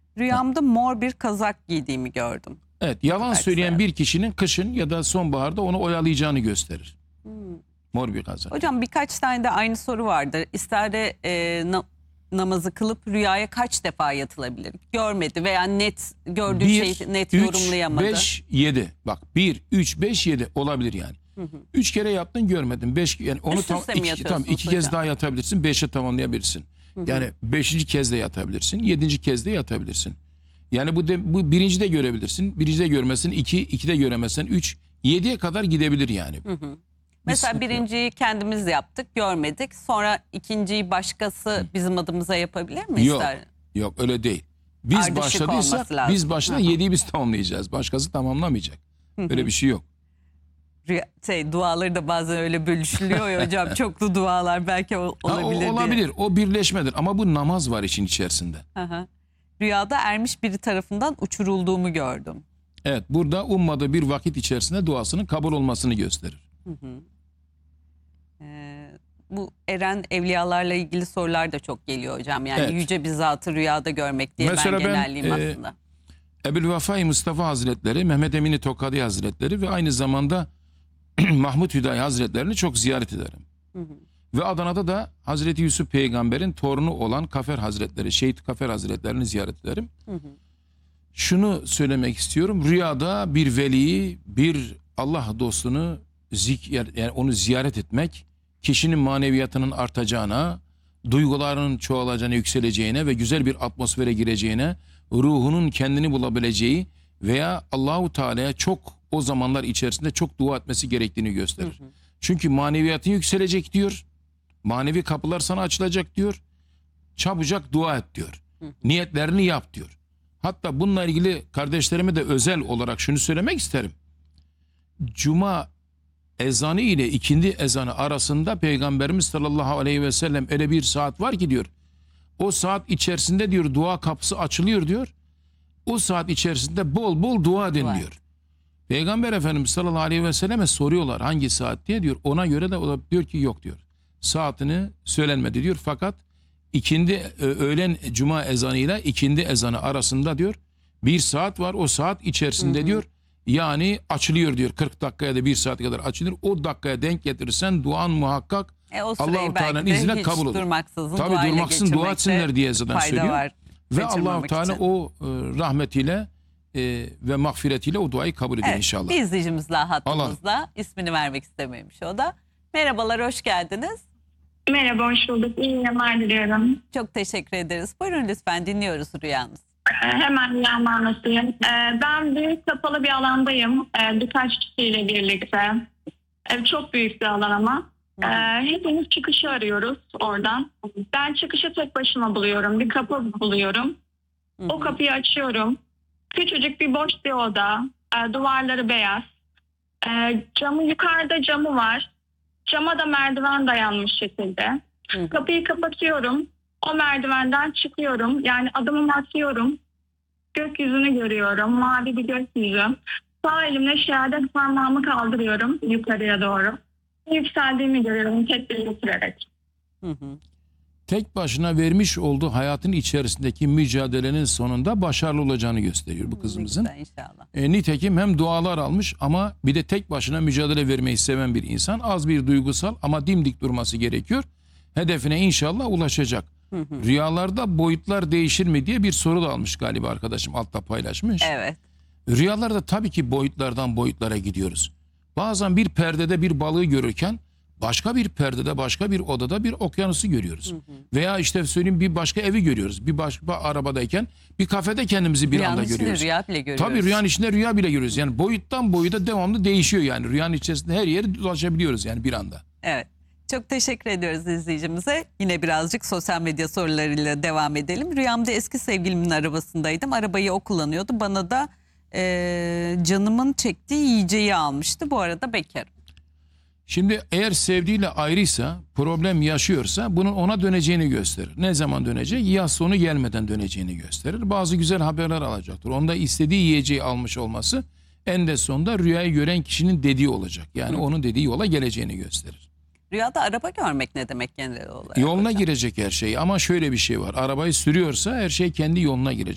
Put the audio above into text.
Rüyamda mor bir kazak giydiğimi gördüm. Evet, yalan söyleyen bir kişinin kışın ya da sonbaharda onu oyalayacağını gösterir. Mor bir kazak. Hocam birkaç tane de aynı soru vardı. İstihare namazı kılıp rüyaya kaç defa yatılabilir? Görmedi veya net gördüğü şeyi net yorumlayamadı. 5, 7. Bak 1, 3, 5, 7 olabilir yani. 3 kere yaptın görmedin. 5 yani onu Üst üste mi yatıyorsunuz iki kez hocam? daha yatabilirsin. 5'e tamamlayabilirsin. Yani 5. kez de yatabilirsin. 7. kez de yatabilirsin. Yani bu birinci de görebilirsin. Birinci de görmezsin. 2 de göremezsin. 3, 7'ye kadar gidebilir yani. Mesela birinciyi kendimiz yaptık, görmedik. Sonra ikinciyi başkası bizim adımıza yapabilir mi? Yok. Yok öyle değil. Biz Ardışık başladıysak olması lazım. biz başladık 7'yi biz tamamlayacağız. Başkası tamamlamayacak. Öyle bir şey yok. Duaları da bazen öyle bölüşülüyor ya hocam. Çoklu dualar belki olabilir diye. Olabilir. O birleşmedir ama bu namaz var işin içerisinde. Rüyada ermiş biri tarafından uçurulduğumu gördüm. Evet, burada ummadığı bir vakit içerisinde duasının kabul olmasını gösterir. Bu eren evliyalarla ilgili sorular da çok geliyor hocam. Yani Evet. yüce bir zatı rüyada görmek diye Mesela ben genelleyeyim aslında. Ebu'l-Vefai Mustafa Hazretleri, Mehmet Emin Tokadi Hazretleri ve aynı zamanda Mahmud Hüdayi Hazretlerini çok ziyaret ederim. Ve Adana'da da Hazreti Yusuf Peygamber'in torunu olan Kafer Hazretleri, Şehit Kafer Hazretlerini ziyaret ederim. Şunu söylemek istiyorum. Rüyada bir veliyi, bir Allah dostunu yani onu ziyaret etmek kişinin maneviyatının artacağına, duygularının çoğalacağına, yükseleceğine ve güzel bir atmosfere gireceğine, ruhunun kendini bulabileceği veya Allahu Teala'ya çok o zamanlar içerisinde çok dua etmesi gerektiğini gösterir. Çünkü maneviyatın yükselecek diyor. Manevi kapılar sana açılacak diyor. Çabucak dua et diyor. Niyetlerini yap diyor. Hatta bununla ilgili kardeşlerime de özel olarak şunu söylemek isterim. Cuma ezanı ile ikindi ezanı arasında Peygamberimiz sallallahu aleyhi ve sellem öyle bir saat var ki diyor. O saat içerisinde diyor dua kapısı açılıyor diyor. O saat içerisinde bol bol dua deniliyor. Peygamber Efendimiz sallallahu aleyhi ve selleme soruyorlar hangi saat diye diyor. Ona göre de o da diyor ki yok diyor. Saatini söylenmedi diyor. Fakat öğlen cuma ezanı ile ikindi ezanı arasında diyor bir saat var. O saat içerisinde diyor yani açılıyor diyor. 40 dakikaya da 1 saat kadar açılır. O dakikaya denk getirirsen duan muhakkak Allah-u Teala'nın izniyle kabul olur. Tabii durmaksızın dua etsinler diye zaten söylüyor. Ve Allah-u Teala o rahmetiyle ve mağfiretiyle o duayı kabul ediyor inşallah. Bir izleyicimiz daha hattımızda. İsmini vermek istememiş o da. Merhabalar, hoş geldiniz. Merhaba, hoş bulduk. İyi yayınlar diliyorum. Çok teşekkür ederiz. Buyurun lütfen, dinliyoruz rüyanızı. Hemen rüyamı anlatayım. Ben büyük kapalı bir alandayım. Birkaç kişiyle birlikte. Çok büyük bir alan ama. Hepimiz çıkışı arıyoruz oradan. Ben çıkışı tek başıma buluyorum. Bir kapı buluyorum. O kapıyı açıyorum. Küçücük bir boş bir oda. Duvarları beyaz. Yukarıda camı var. Cama da merdiven dayanmış şekilde. Kapıyı kapatıyorum. O merdivenden çıkıyorum. Yani adımımı atıyorum. Gökyüzünü görüyorum. Mavi bir gökyüzü. Sağ elimle şehadet parmağımı kaldırıyorum yukarıya doğru. Yükseldiğimi görüyorum tek bir götürerek. Tek başına vermiş olduğu hayatın içerisindeki mücadelenin sonunda başarılı olacağını gösteriyor bu kızımızın. İnşallah. Nitekim hem dualar almış ama bir de tek başına mücadele vermeyi seven bir insan. Az bir duygusal ama dimdik durması gerekiyor. Hedefine inşallah ulaşacak. Rüyalarda boyutlar değişir mi diye bir soru da almış galiba arkadaşım, altta paylaşmış. Evet. Rüyalarda tabii ki boyutlardan boyutlara gidiyoruz. Bazen bir perdede bir balığı görürken başka bir perdede, başka bir odada bir okyanusu görüyoruz. Veya işte söyleyeyim bir başka evi görüyoruz. Bir başka arabadayken bir kafede kendimizi bir anda görüyoruz. Rüya bile görüyoruz. Tabii rüyanın içinde rüya bile görüyoruz. Yani boyuttan boyuta devamlı değişiyor yani. Rüyanın içerisinde her yere ulaşabiliyoruz yani bir anda. Evet. Çok teşekkür ediyoruz izleyicimize. Yine birazcık sosyal medya sorularıyla devam edelim. Rüyamda eski sevgilimin arabasındaydım. Arabayı o kullanıyordu. Bana da canımın çektiği yiyeceği almıştı. Bu arada bekarım. Şimdi eğer sevdiğiyle ayrıysa, problem yaşıyorsa bunun ona döneceğini gösterir. Ne zaman dönecek? Yaz sonu gelmeden döneceğini gösterir. Bazı güzel haberler alacaktır. Onda istediği yiyeceği almış olması en de sonunda rüyayı gören kişinin dediği olacak. Yani onun dediği yola geleceğini gösterir. Rüyada araba görmek ne demek genel olarak? Yoluna girecek her şey ama şöyle bir şey var. Arabayı sürüyorsa her şey kendi yoluna girecek.